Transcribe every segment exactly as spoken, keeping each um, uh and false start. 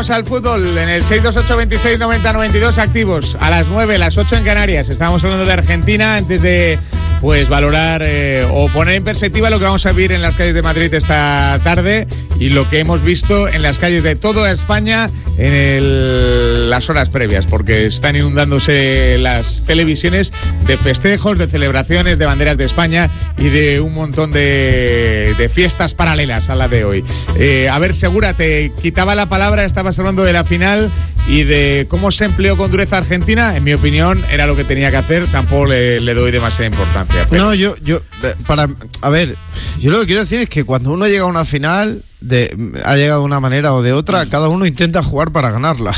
Vamos al fútbol en el seis dos ocho veintiséis noventa noventa y dos activos. A las nueve, las ocho en Canarias. Estábamos hablando de Argentina antes de pues valorar eh, o poner en perspectiva lo que vamos a vivir en las calles de Madrid esta tarde y lo que hemos visto en las calles de toda España en el, las horas previas, porque están inundándose las televisiones de festejos, de celebraciones, de banderas de España y de un montón de, de fiestas paralelas a la de hoy. Eh, a ver, Segura, te quitaba la palabra, estabas hablando de la final y de cómo se empleó con dureza Argentina. En mi opinión, era lo que tenía que hacer, tampoco le, le doy demasiada importancia. Pero... No, yo, yo, para, a ver, yo lo que quiero decir es que cuando uno llega a una final, de, ha llegado de una manera o de otra, cada uno intenta jugar para ganarla.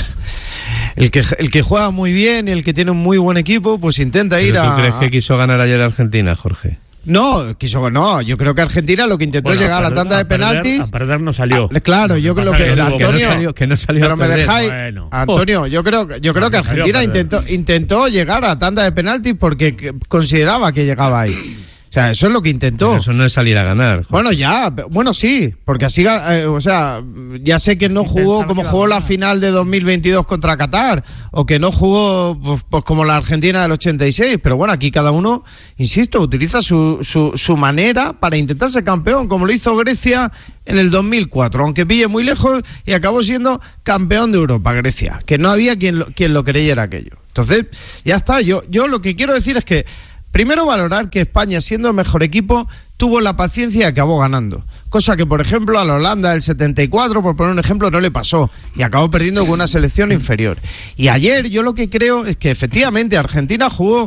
El que, el que juega muy bien y el que tiene un muy buen equipo, pues intenta ir ¿Pero tú a... ¿Tú crees que quiso ganar ayer Argentina, Jorge? No, quiso, no, yo creo que Argentina lo que intentó bueno, es llegar a, perder, la tanda de a perder, penaltis. A perder no salió. Ah, claro, yo creo que, que no, Antonio, que no salió, que no salió pero me perder. dejáis, Bueno. Antonio, yo creo, yo creo no, que Argentina intentó, intentó llegar a tanda de penaltis porque consideraba que llegaba ahí. O sea, eso es lo que intentó. Pero eso no es salir a ganar. Jorge. Bueno, ya, bueno, sí, porque así, eh, o sea, ya sé que no jugó como jugó la final de dos mil veintidós contra Qatar, o que no jugó pues, pues como la Argentina del ochenta y seis, pero bueno, aquí cada uno, insisto, utiliza su, su, su manera para intentar ser campeón, como lo hizo Grecia en el dos mil cuatro, aunque pille muy lejos y acabó siendo campeón de Europa, Grecia, que no había quien lo, quien lo creyera aquello. Entonces, ya está, yo, yo lo que quiero decir es que primero valorar que España, siendo el mejor equipo, tuvo la paciencia y acabó ganando. Cosa que, por ejemplo, a la Holanda del setenta y cuatro, por poner un ejemplo, no le pasó. Y acabó perdiendo con una selección inferior. Y ayer yo lo que creo es que efectivamente Argentina jugó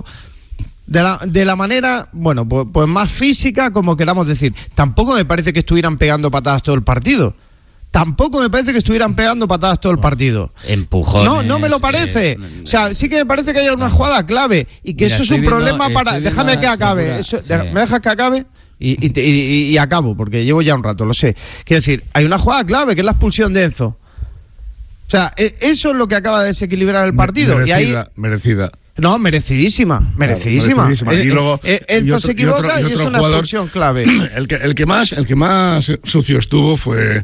de la, de la manera, bueno, pues, pues más física, como queramos decir. Tampoco me parece que estuvieran pegando patadas todo el partido. Tampoco me parece que estuvieran pegando patadas todo el partido. Empujones. No, no me lo parece. Eh, o sea, sí que me parece que hay una jugada clave y que mira, eso es un viendo, problema para... Déjame que acabe. Eso, sí. ¿Me dejas que acabe? Y, y, y, y acabo, porque llevo ya un rato, lo sé. Quiero decir, hay una jugada clave, que es la expulsión de Enzo. O sea, eso es lo que acaba de desequilibrar el partido. Merecida, y ahí, merecida. No, merecidísima, merecidísima. Claro, merecidísima. Y luego, Enzo y otro, se equivoca y, otro, y, otro y es una jugador, expulsión clave. El que, el que más, el que más sucio estuvo fue...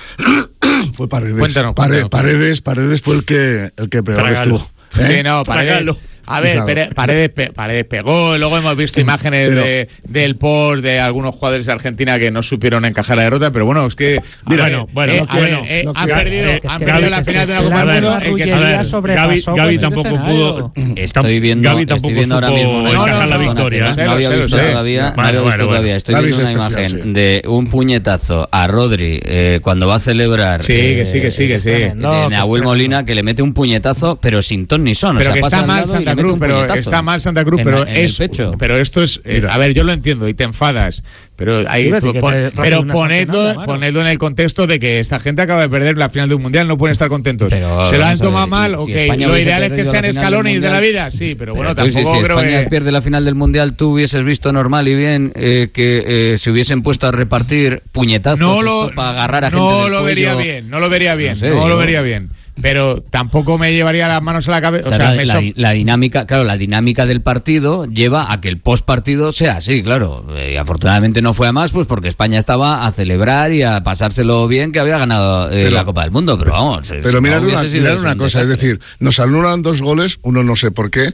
fue Paredes. Cuéntanos, Pare, cuéntanos. Paredes, Paredes fue el que el que peor Trágalo. estuvo. ¿Eh? Sí, no, Paredes. A ver, Paredes, Paredes, Paredes pegó, luego hemos visto imágenes pero, de, del post de algunos jugadores de Argentina que no supieron encajar la derrota, pero bueno, es que... Mira, bueno, bueno, eh, que, ver, eh, han que, perdido, eh, han perdido la final de una Copa del Mundo. En que se Gaby, Gaby tampoco pudo... Estoy viendo, Gaby tampoco estoy viendo ahora mismo una no, imagen, no, no, la victoria. No, no había visto todavía, no había visto todavía. Estoy viendo una imagen de un puñetazo a Rodri eh, cuando va a celebrar... Sí, que sí, que sí, que sí. De Nahuel Molina, que le mete un puñetazo, pero sin ton ni son. Pero que está mal Santa Cruz, pero está mal Santa Cruz, pero es, pero esto es, eh, a ver, yo lo entiendo y te enfadas, pero ahí, sí, pon, pon, pero ponedlo, claro. ponedlo en el contexto de que esta gente acaba de perder la final de un mundial, no pueden estar contentos. Pero, se lo han tomado mal, si ok, lo ideal es que sean escalones de la vida, sí, pero bueno, pero tampoco si, si creo España que... pierde la final del mundial, tú hubieses visto normal y bien eh, que eh, se hubiesen puesto a repartir puñetazos no lo, para agarrar a gente no del lo cuello. vería bien, no lo vería bien, no, sé, no lo vería bien. Pero tampoco me llevaría las manos a la cabeza. O sea, la, me la, la dinámica, claro, la dinámica del partido lleva a que el post partido sea así, claro. Y afortunadamente no fue a más, pues porque España estaba a celebrar y a pasárselo bien que había ganado eh, pero, la Copa del Mundo. Pero vamos, pero si mirad no una, mirad una cosa, es decir, nos anulan dos goles, uno no sé por qué,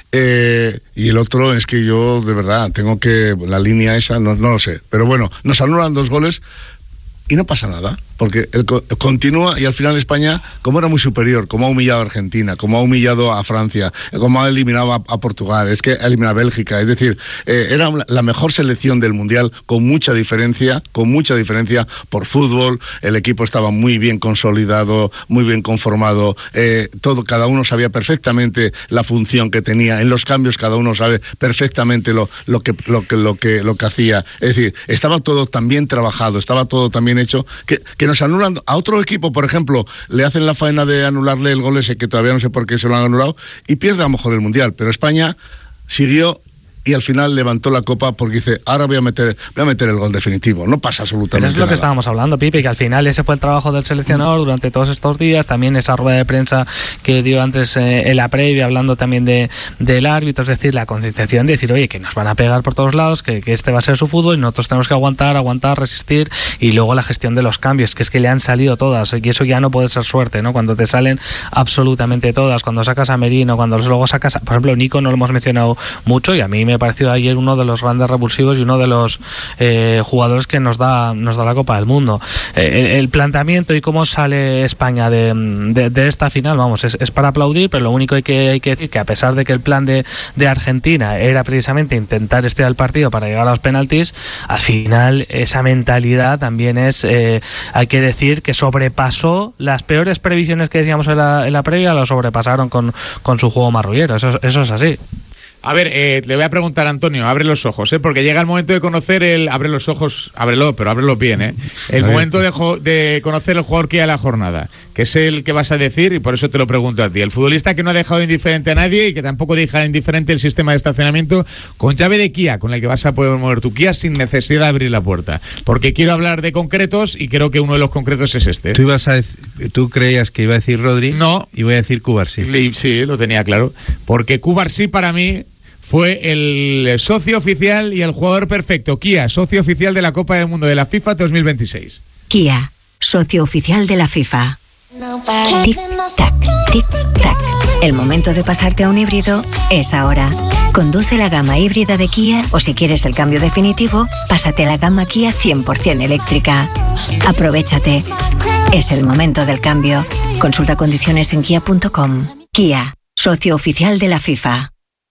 eh, y el otro es que yo de verdad tengo que la línea esa no, no lo sé. Pero bueno, nos anulan dos goles. Y no pasa nada, porque él continúa y al final España, como era muy superior, como ha humillado a Argentina, como ha humillado a Francia, como ha eliminado a, a Portugal, es que ha eliminado a Bélgica, es decir, eh, era la mejor selección del Mundial con mucha diferencia, con mucha diferencia por fútbol, el equipo estaba muy bien consolidado, muy bien conformado, eh, todo, cada uno sabía perfectamente la función que tenía, en los cambios cada uno sabe perfectamente lo, lo, que, lo, que, lo, que, lo que hacía, es decir, estaba todo tan bien trabajado, estaba todo tan bien hecho, que, que nos anulan a otro equipo, por ejemplo, le hacen la faena de anularle el gol ese que todavía no sé por qué se lo han anulado y pierde a lo mejor el Mundial, pero España siguió y al final levantó la copa porque dice, ahora voy a meter voy a meter el gol definitivo. No pasa absolutamente nada. Pero es lo nada. que estábamos hablando, Pipe, que al final ese fue el trabajo del seleccionador durante todos estos días, también esa rueda de prensa que dio antes eh, en la previa, hablando también de del árbitro, es decir, la concienciación de decir, oye, que nos van a pegar por todos lados, que, que este va a ser su fútbol y nosotros tenemos que aguantar, aguantar, resistir, y luego la gestión de los cambios, que es que le han salido todas, y eso ya no puede ser suerte, ¿no? Cuando te salen absolutamente todas, cuando sacas a Merino, cuando luego sacas, por ejemplo, Nico no lo hemos mencionado mucho, y a mí me pareció ayer uno de los grandes revulsivos y uno de los eh, jugadores que nos da nos da la Copa del Mundo. Eh, el planteamiento y cómo sale España de, de, de esta final, vamos, es, es para aplaudir, pero lo único hay que hay que decir que a pesar de que el plan de, de Argentina era precisamente intentar estirar el partido para llegar a los penaltis, al final esa mentalidad también es, eh, hay que decir que sobrepasó las peores previsiones que decíamos en la, en la previa, lo sobrepasaron con, con su juego marrullero, eso, eso es así. A ver, eh, le voy a preguntar a Antonio, abre los ojos, ¿eh? Porque llega el momento de conocer el... Abre los ojos, ábrelo, pero ábrelo bien, ¿eh? El momento de, jo- de conocer el jugador que hay a la jornada, que es el que vas a decir, y por eso te lo pregunto a ti. El futbolista que no ha dejado indiferente a nadie y que tampoco deja indiferente el sistema de estacionamiento con llave de Kia, con el que vas a poder mover tu Kia sin necesidad de abrir la puerta. Porque quiero hablar de concretos y creo que uno de los concretos es este. ¿Tú, ibas a dec- ¿Tú creías que iba a decir Rodri? No. Y voy a decir Cubarsí. Sí, sí, lo tenía claro. Porque Cubarsí para mí fue el socio oficial y el jugador perfecto. Kia, socio oficial de la Copa del Mundo de la FIFA dos mil veintiséis. Kia, socio oficial de la FIFA. Tic-tac, tic-tac. El momento de pasarte a un híbrido es ahora. Conduce la gama híbrida de Kia o si quieres el cambio definitivo, pásate a la gama Kia cien por ciento eléctrica. Aprovechate. Es el momento del cambio. Consulta condiciones en kia punto com. Kia, socio oficial de la FIFA.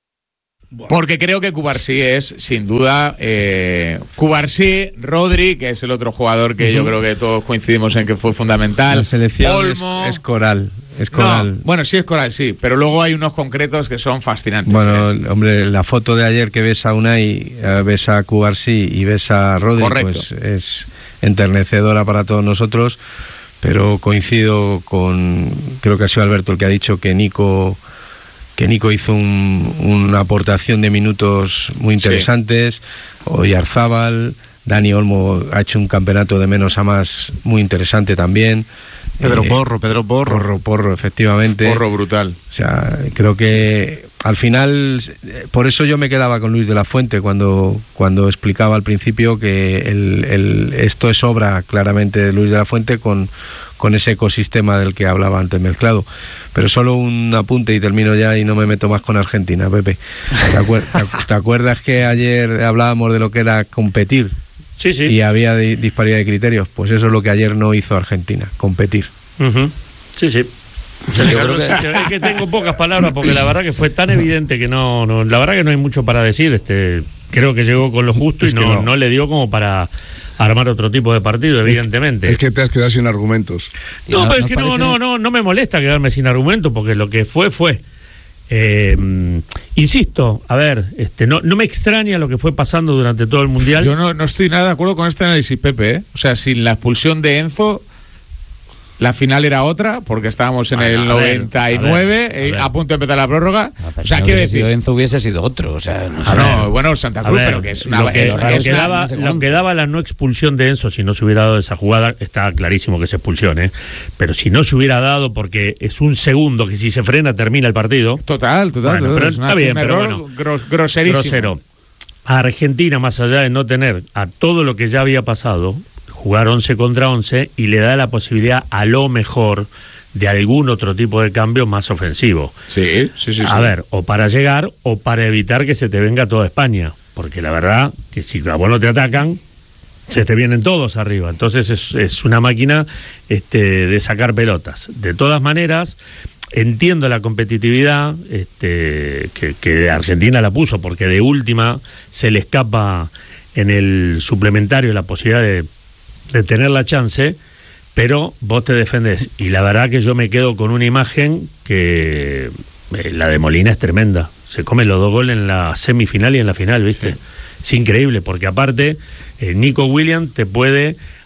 Porque creo que Cubarsí es, sin duda, eh, Cubarsí, Rodri, que es el otro jugador que uh-huh. yo creo que todos coincidimos en que fue fundamental. La selección Olmo. Es, es coral. Es coral. No, bueno, sí es coral, sí, pero luego hay unos concretos que son fascinantes. Bueno, ¿eh? hombre, la foto de ayer que ves a Unai, eh, ves a Cubarsí y ves a Rodri, Correcto. Pues es enternecedora para todos nosotros, pero coincido con, creo que ha sido Alberto el que ha dicho que Nico... que Nico hizo un, una aportación de minutos muy interesantes, sí. Oyarzábal, Dani Olmo ha hecho un campeonato de menos a más muy interesante también. Pedro eh, Porro, Pedro Porro. Porro, Porro, efectivamente. Porro brutal. O sea, creo que al final, por eso yo me quedaba con Luis de la Fuente cuando, cuando explicaba al principio que el, el, esto es obra claramente de Luis de la Fuente con, con ese ecosistema del que hablaba antes mezclado. Pero solo un apunte y termino ya y no me meto más con Argentina, Pepe. ¿Te, acuer- ¿Te acuerdas que ayer hablábamos de lo que era competir? Sí, sí. Y había di- disparidad de criterios. Pues eso es lo que ayer no hizo Argentina, competir. Uh-huh. Sí, sí. Se le ganó, es que tengo pocas palabras porque la verdad que fue tan evidente que no, no la verdad que no hay mucho para decir. Este, creo que llegó con lo justo Es y que no, no. no le dio como para armar otro tipo de partido, evidentemente. Es que te has quedado sin argumentos. No, No, pero es nos que no, parece- no, no, no me molesta quedarme sin argumento porque lo que fue fue. Eh, insisto, a ver, este, no, no me extraña lo que fue pasando durante todo el mundial. Yo no, no estoy nada de acuerdo con este análisis, Pepe, ¿eh? O sea, sin la expulsión de Enzo, la final era otra, porque estábamos en Bueno, el a ver, noventa y nueve, a ver, a eh, ver. a punto de empezar la prórroga. No, pero O sea, si no quiero hubiese sido decir... Enzo hubiese sido otro, o sea, no sé. Ah, no, bueno, Santa A Cruz, ver, pero que es una... lo que, es- lo es que una- daba, no sé lo once. que daba la no expulsión de Enzo, si no se hubiera dado esa jugada, está clarísimo que es expulsión, ¿eh? Pero si no se hubiera dado, porque es un segundo que si se frena termina el partido. Total, total. Bueno, total. pero Es una- está bien, un pero error bueno. gros- groserísimo. Grosero. A Argentina, más allá de no tener a todo lo que ya había pasado, jugar once contra once y le da la posibilidad a lo mejor de algún otro tipo de cambio más ofensivo. Sí, sí, sí. A sí. ver, o para llegar o para evitar que se te venga toda España. Porque la verdad que si a vos no te atacan, se te vienen todos arriba. Entonces es, es una máquina este, de sacar pelotas. De todas maneras, entiendo la competitividad este, que, que Argentina la puso, porque de última se le escapa en el suplementario la posibilidad de, de tener la chance, pero vos te defendés. Y la verdad que yo me quedo con una imagen que eh, la de Molina es tremenda. Se come los dos goles en la semifinal y en la final, ¿viste? Sí. Es increíble, porque aparte eh, Nico Williams te puede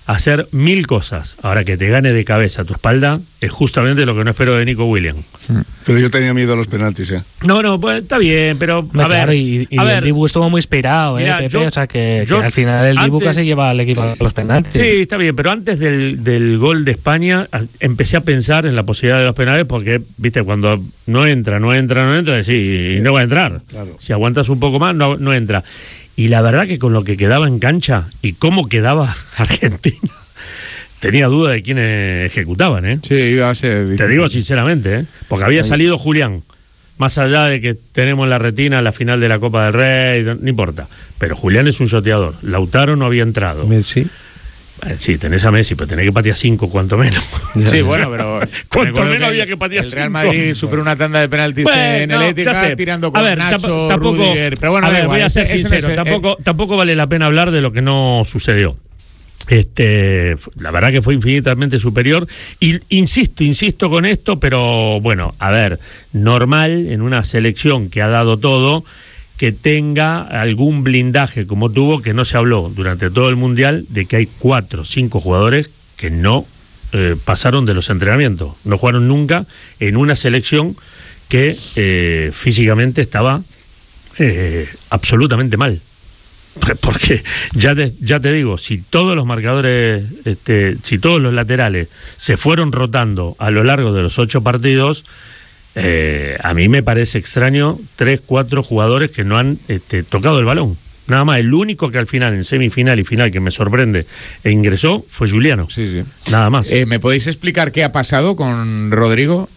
hacer mil cosas. Ahora, que te gane de cabeza a tu espalda es justamente lo que no espero de Nico Williams. Pero yo tenía miedo a los penaltis, ¿eh? No, no, pues está bien, pero a claro, ver, y, y a el ver, Dibu estuvo muy inspirado, mira, eh, Pepe, yo- o sea que, yo que al final el Dibu antes- casi lleva al equipo a los penaltis. Sí, está bien, pero antes del, del gol de España a- empecé a pensar en la posibilidad de los penales porque, viste, cuando no entra, no entra, no entra, sí, y no va a entrar. Claro. Si aguantas un poco más, no, no entra. Y la verdad que con lo que quedaba en cancha y cómo quedaba Argentina, tenía duda de quiénes ejecutaban, ¿eh? Sí, iba a ser Te difícil. digo sinceramente, ¿eh? Porque había salido Julián. Más allá de que tenemos en la retina la final de la Copa del Rey, no, no importa. Pero Julián es un shoteador. Lautaro no había entrado. Messi. Eh, Sí, tenés a Messi, pero tenés que patear cinco, cuanto menos. Sí, bueno, pero Cuanto recuerdo menos el- había que patear El Real cinco. Madrid superó una tanda de penaltis Bueno, en el ya Etihad sé. tirando A con ver, Nacho, tamp- tampoco, Rudiger. Pero bueno, a da ver, igual, voy a ser ese- ese no sincero, es el- tampoco, tampoco vale la pena hablar de lo que no sucedió. Este, la verdad que fue infinitamente superior. Y insisto, insisto con esto, pero bueno, a ver, normal en una selección que ha dado todo, que tenga algún blindaje como tuvo, que no se habló durante todo el Mundial de que hay cuatro, cinco jugadores que no eh, pasaron de los entrenamientos, no jugaron nunca en una selección que eh, físicamente estaba eh, absolutamente mal. Porque ya te, ya te digo, si todos los marcadores, este, si todos los laterales se fueron rotando a lo largo de los ocho partidos, eh, a mí me parece extraño tres, cuatro jugadores que no han este, tocado el balón. Nada más, el único que al final, en semifinal y final, que me sorprende e ingresó fue Juliano. Sí, sí. Nada más. Eh, ¿Me podéis explicar qué ha pasado con Rodrigo?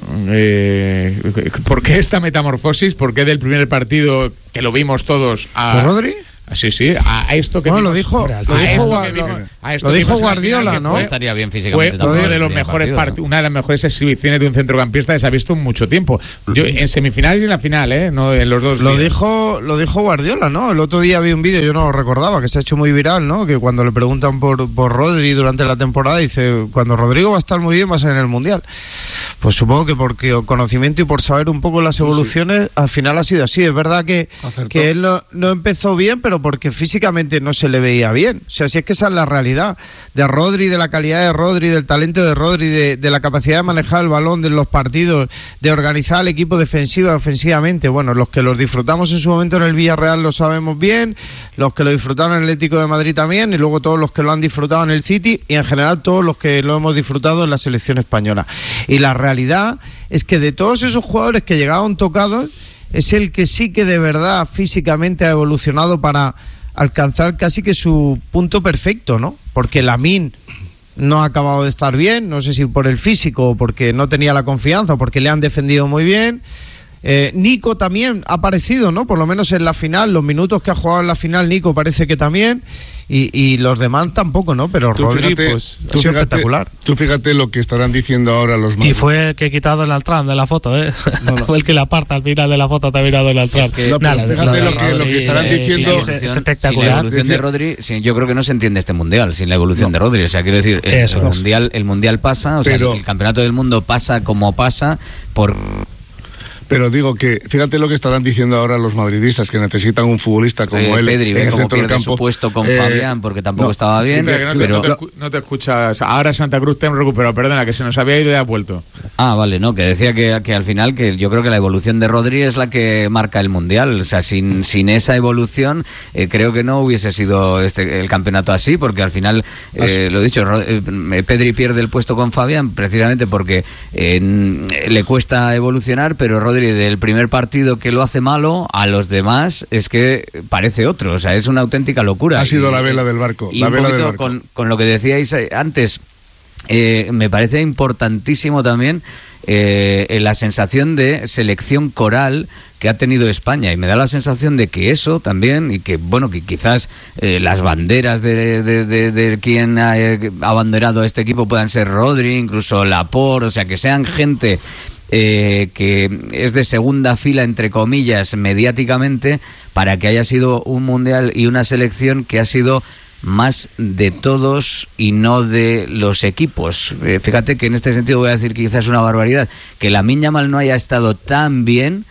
Eh, ¿Por qué esta metamorfosis? ¿Por qué del primer partido que lo vimos todos a... ¿Pues Rodri? Sí, sí, a, a esto que Bueno, lo vimos- dijo, Hombre, al lo a final- dijo, esto Gua- que vimos- lo- a esto lo que dijo vimos en la Guardiola, final, que ¿no? fue- No estaría bien Fue físicamente uno tampoco de el los primer mejores partido, part- ¿no? una de las mejores exhibiciones de un centrocampista que se ha visto en mucho tiempo. Yo en semifinales y en la final, ¿eh? No en los dos. Lo días. dijo, lo dijo Guardiola, ¿no? El otro día vi un vídeo, yo no lo recordaba, que se ha hecho muy viral, ¿no? Que cuando le preguntan por, por Rodri durante la temporada, dice, cuando Rodrigo va a estar muy bien, va a ser en el Mundial. Pues supongo que porque conocimiento y por saber un poco las evoluciones, al final ha sido así. Es verdad que, Acertó. que él no, no empezó bien, pero porque físicamente no se le veía bien. O sea, si es que esa es la realidad de Rodri, de la calidad de Rodri, del talento de Rodri, de, de la capacidad de manejar el balón, de los partidos, de organizar el equipo defensiva, ofensivamente. Bueno, los que los disfrutamos en su momento en el Villarreal lo sabemos bien, los que lo disfrutaron en el Atlético de Madrid también, y luego todos los que lo han disfrutado en el City, y en general todos los que lo hemos disfrutado en la selección española. Y la realidad es que de todos esos jugadores que llegaron tocados, es el que sí que de verdad físicamente ha evolucionado para alcanzar casi que su punto perfecto, ¿no? Porque Lamine no ha acabado de estar bien, no sé si por el físico o porque no tenía la confianza o porque le han defendido muy bien. Eh, Nico también ha aparecido, ¿no? Por lo menos en la final, los minutos que ha jugado en la final Nico parece que también, y, y los demás tampoco, ¿no? Pero Tú Rodri, fíjate- pues, ha tú sido fíjate- espectacular. Tú fíjate lo que estarán diciendo ahora los Y madri- fue el que ha quitado Donald Trump de la foto, ¿eh? No, no. Fue el que la aparta al final de la foto también a Donald Trump. que- No, pero Nada, fíjate lo de lo que- lo que Rodri, estarán eh, diciendo- es, es Sin la espectacular. evolución de Rodri, sí, yo creo que no se entiende este mundial sin la evolución de Rodri. O sea, quiero decir, el, Eso el es. mundial, el mundial pasa, o sea, Pero- el, el campeonato del mundo pasa como pasa por Pero digo que, fíjate lo que estarán diciendo ahora los madridistas, que necesitan un futbolista como eh, él Pedri, en ve el cómo centro del pierde campo. su puesto con Eh, Fabián porque tampoco no, estaba bien. Espera, que no, te, pero no te escu- no te escuchas. Ahora Santa Cruz te han recuperado, perdona, que se nos había ido y ha vuelto. Ah, vale, no, que decía que, que al final que yo creo que la evolución de Rodri es la que marca el mundial. O sea, sin, sin esa evolución eh, creo que no hubiese sido este el campeonato así, porque al final, eh, lo he dicho, Rod- eh, Pedri pierde el puesto con Fabián precisamente porque eh, n- le cuesta evolucionar, pero Rodri del primer partido que lo hace malo, a los demás es que parece otro. O sea, es una auténtica locura. Ha sido Y- la vela del barco, Y la un vela del poquito barco. con, con lo que decíais eh, antes. Eh, me parece importantísimo también eh, la sensación de selección coral que ha tenido España, y me da la sensación de que eso también, y que bueno, que quizás eh, las banderas de, de, de, de quien ha eh, abanderado a este equipo puedan ser Rodri, incluso Laporte, o sea, que sean gente eh, que es de segunda fila, entre comillas, mediáticamente, para que haya sido un mundial y una selección que ha sido más de todos y no de los equipos. Eh, fíjate que en este sentido voy a decir que quizás una barbaridad, que Lamine Yamal no haya estado tan bien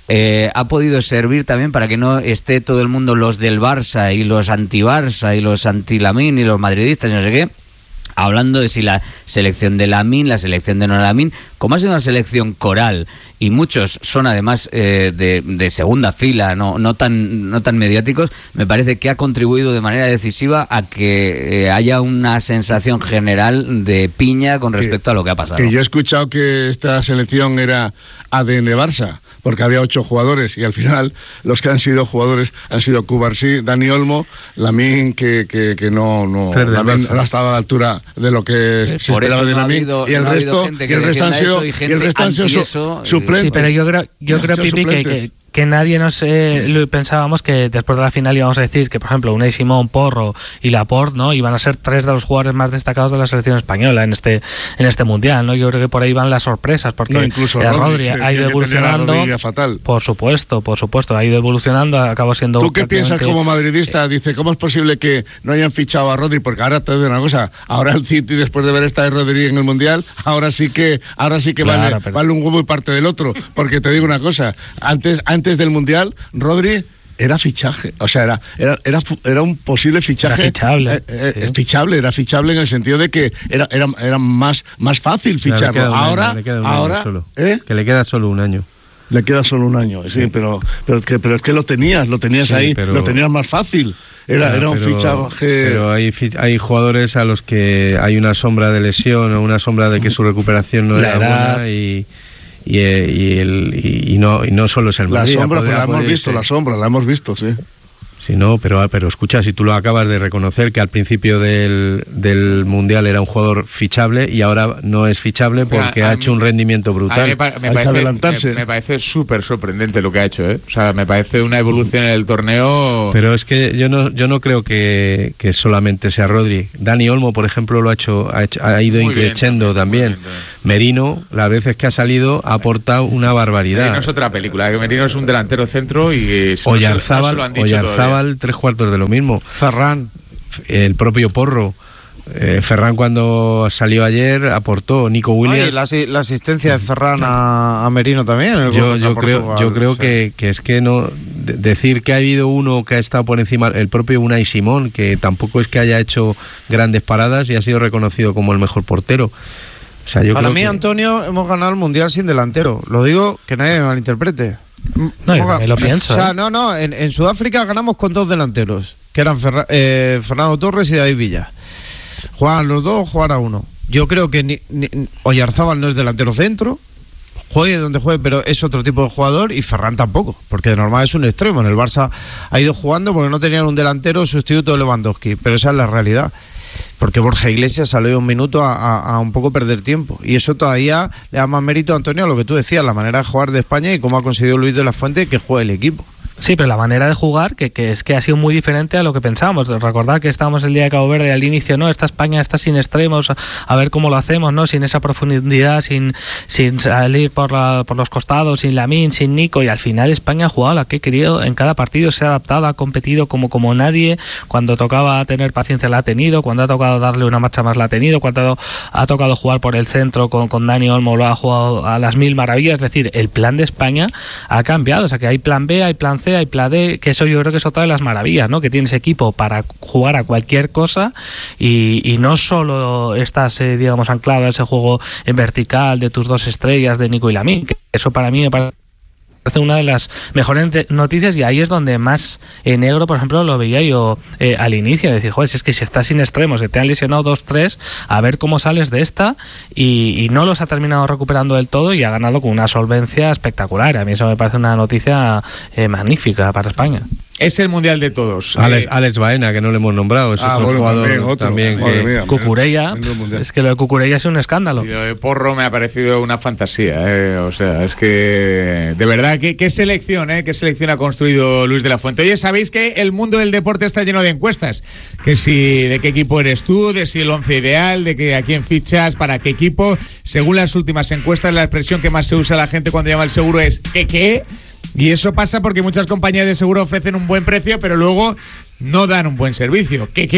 eh, ha podido servir también para que no esté todo el mundo, los del Barça y los anti-Barça y los anti-Lamine y los madridistas y no sé qué, hablando de si la selección de Lamine, la selección de no Lamine, como ha sido una selección coral y muchos son además eh, de, de segunda fila, no, no tan no tan mediáticos, me parece que ha contribuido de manera decisiva a que eh, haya una sensación general de piña con respecto que, a lo que ha pasado. Que yo he escuchado que esta selección era A D N Barça, porque había ocho jugadores y al final los que han sido jugadores han sido Cubarsí, Dani Olmo, Lamine, que, que, que no, no, Lamine no estaba a la altura de lo que se esperaba de Lamine, y el resto, y el resto han sido, y el resto han sido su, suplentes. Sí, pero yo creo, yo creo Pipi, que, que, que nadie nos eh, pensábamos que después de la final íbamos a decir que, por ejemplo, Unai Simón, Porro y Laporte, ¿no?, iban a ser tres de los jugadores más destacados de la selección española en este en este mundial, ¿no? Yo creo que por ahí van las sorpresas, porque no, incluso el Rodri, Rodri ha ido evolucionando. Fatal. Por supuesto, por supuesto, ha ido evolucionando, acabó siendo. ¿Tú qué piensas como madridista? Dice, ¿cómo es posible que no hayan fichado a Rodri? Porque ahora te digo una cosa, ahora el City, después de ver esta de Rodri en el mundial, ahora sí que ahora sí que claro, vale, vale un huevo y parte del otro, porque te digo una cosa, antes antes del mundial Rodri era fichaje, o sea, era era era, era un posible fichaje. Era fichable. Eh, eh, sí. Fichable, era fichable en el sentido de que era era, era más, más fácil ficharlo. Claro, ahora, año, ahora, solo. ¿eh? Que le queda solo un año. Le queda solo un año, sí, sí. pero pero, que, pero es que lo tenías, lo tenías sí, ahí, pero... lo tenías más fácil. Era, Claro, era un pero, fichaje. Pero hay, hay jugadores a los que hay una sombra de lesión o una sombra de que su recuperación no la era edad. buena y. Y, y, el, y, y, no, y no solo es el La Madrid. sombra, podría, pues la hemos visto, ser. la sombra, la hemos visto, sí. Sí, no, pero, pero escucha, si tú lo acabas de reconocer que al principio del, del Mundial era un jugador fichable y ahora no es fichable porque pero a, ha a hecho mí, un rendimiento brutal. Me, pa- me Hay parece, que adelantarse. Me, me parece súper sorprendente lo que ha hecho, ¿eh? O sea, me parece una evolución en el torneo. Pero es que yo no yo no creo que, que solamente sea Rodri. Dani Olmo, por ejemplo, lo ha hecho, ha, hecho, ha ido increciendo también. también. Bien, Merino, las veces que ha salido, ha aportado una barbaridad. Merino es otra película. Merino es un delantero centro y Oyarzábal, no se, no se Oyarzábal tres cuartos de lo mismo. Ferran, el propio Porro. Eh, Ferran cuando salió ayer aportó. Nico Williams. Oye, la, la asistencia de Ferran a, a Merino también. El yo yo creo, Portugal, yo creo o sea. que, que es que no de, decir que ha habido uno que ha estado por encima, el propio Unai Simón, que tampoco es que haya hecho grandes paradas y ha sido reconocido como el mejor portero. O sea, yo Para creo mí, que... Antonio, hemos ganado el Mundial sin delantero. Lo digo, que nadie me malinterprete. No, yo también lo pienso. O sea, ¿eh? no, no, en, en Sudáfrica ganamos con dos delanteros, que eran Ferra, eh, Fernando Torres y David Villa. Juegan los dos, jugar a uno. Yo creo que ni, ni, Oyarzábal no es delantero centro, juegue donde juegue, pero es otro tipo de jugador, y Ferran tampoco, porque de normal es un extremo. En el Barça ha ido jugando porque no tenían un delantero sustituto de Lewandowski, pero esa es la realidad. Porque Borja Iglesias salió un minuto a, a, a un poco perder tiempo, y eso todavía le da más mérito a Antonio a lo que tú decías, la manera de jugar de España y cómo ha conseguido Luis de la Fuente que juegue el equipo. Sí, pero la manera de jugar, que, que es que ha sido muy diferente a lo que pensábamos. Recordad que estábamos el día de Cabo Verde al inicio, ¿no? Esta España está sin extremos, a, a ver cómo lo hacemos, ¿no? Sin esa profundidad, sin sin salir por, la, por los costados, sin Lamine, sin Nico, y al final España ha jugado la que ha querido en cada partido, se ha adaptado, ha competido como, como nadie. Cuando tocaba tener paciencia la ha tenido, cuando ha tocado darle una marcha más la ha tenido, cuando ha tocado jugar por el centro con, con Dani Olmo lo ha jugado a las mil maravillas. Es decir, el plan de España ha cambiado, o sea que hay plan B, hay plan C, hay plan D, que eso yo creo que es otra de las maravillas, ¿no? Que tienes equipo para jugar a cualquier cosa y, y no solo estás, eh, digamos, anclado a ese juego en vertical de tus dos estrellas de Nico y Lamine, que eso para mí me parece una de las mejores noticias, y ahí es donde más eh, negro, por ejemplo, lo veía yo eh, al inicio, de decir, joder, si es que si estás sin extremos, que te han lesionado dos, tres, a ver cómo sales de esta, y, y no los ha terminado recuperando del todo y ha ganado con una solvencia espectacular. A mí eso me parece una noticia eh, magnífica para España. Es el mundial de todos. Alex, eh, Alex Baena, que no le hemos nombrado, es ah, otro bueno, jugador también, otro. también Madre que... mía, Cucurella, es que lo de Cucurella es un escándalo. Y lo de Porro me ha parecido una fantasía, eh. O sea, es que de verdad, ¿qué, qué selección, eh? ¿Qué selección ha construido Luis de la Fuente? Oye, sabéis que el mundo del deporte está lleno de encuestas, que si de qué equipo eres tú, de si el once ideal, de que a quién fichas, para qué equipo. Según las últimas encuestas, la expresión que más se usa la gente cuando llama al seguro es ¿qué qué? Y eso pasa porque muchas compañías de seguro ofrecen un buen precio, pero luego no dan un buen servicio. ¿Qué qué?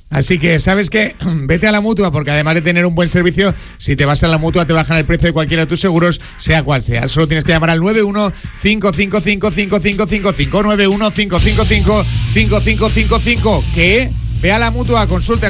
Así que, ¿sabes qué? Vete a la Mutua, porque además de tener un buen servicio, si te vas a la Mutua te bajan el precio de cualquiera de tus seguros, sea cual sea. Solo tienes que llamar al nueve uno cinco cinco cinco cinco cinco cinco cinco, nueve uno cinco cinco cinco cinco cinco cinco cinco, que ve a la Mutua, consulta